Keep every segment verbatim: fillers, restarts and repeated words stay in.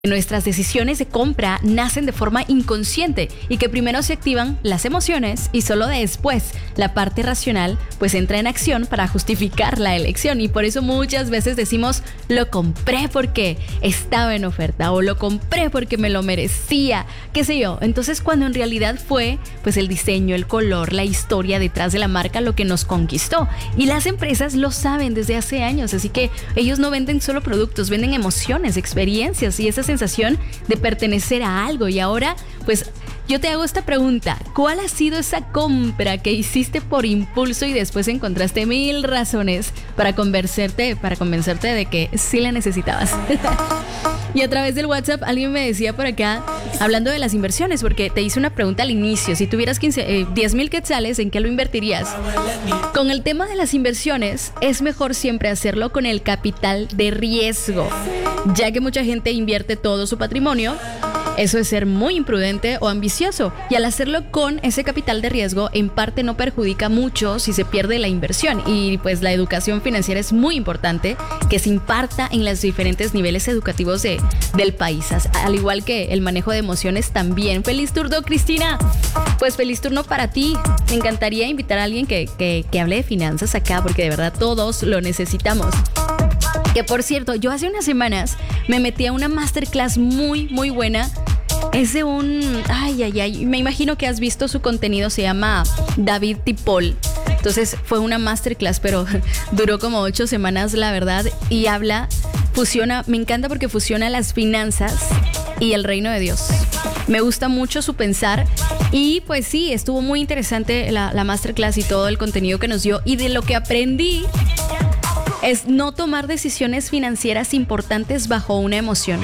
Nuestras decisiones de compra nacen de forma inconsciente y que primero se activan las emociones y solo después la parte racional pues entra en acción para justificar la elección, y por eso muchas veces decimos lo compré porque estaba en oferta o lo compré porque me lo merecía, qué sé yo. Entonces, cuando en realidad fue pues el diseño, el color, la historia detrás de la marca lo que nos conquistó, y las empresas lo saben desde hace años, así que ellos no venden solo productos, venden emociones, experiencias y esas sensación de pertenecer a algo. Y ahora, pues yo te hago esta pregunta: ¿cuál ha sido esa compra que hiciste por impulso y después encontraste mil razones para convencerte, para convencerte de que sí la necesitabas? Y a través del WhatsApp alguien me decía por acá, hablando de las inversiones, porque te hice una pregunta al inicio: si tuvieras diez mil quetzales, ¿en qué lo invertirías? Con el tema de las inversiones, es mejor siempre hacerlo con el capital de riesgo, ya que mucha gente invierte todo su patrimonio. Eso es ser muy imprudente o ambicioso, y al hacerlo con ese capital de riesgo, en parte no perjudica mucho si se pierde la inversión. Y pues la educación financiera es muy importante que se imparta en los diferentes niveles educativos de, del país, al igual que el manejo de emociones también. ¡Feliz turno, Cristina! Pues feliz turno para ti. Me encantaría invitar a alguien que, que, que hable de finanzas acá, porque de verdad todos lo necesitamos. Que por cierto, yo hace unas semanas me metí a una masterclass muy, muy buena. Es de un... Ay, ay, ay. Me imagino que has visto su contenido. Se llama David Tipol. Entonces fue una masterclass, pero duró como ocho semanas, la verdad. Y habla, fusiona, me encanta porque fusiona las finanzas y el reino de Dios. Me gusta mucho su pensar. Y pues sí, estuvo muy interesante la, la masterclass y todo el contenido que nos dio. Y de lo que aprendí es no tomar decisiones financieras importantes bajo una emoción.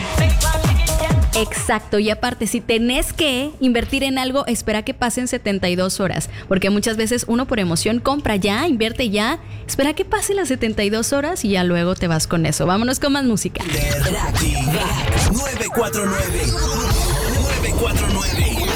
Exacto, y aparte, si tenés que invertir en algo, espera que pasen setenta y dos horas, porque muchas veces uno por emoción compra ya, invierte ya, espera que pasen las setenta y dos horas y ya luego te vas con eso. Vámonos con más música. nueve cuatro nueve nueve cuatro nueve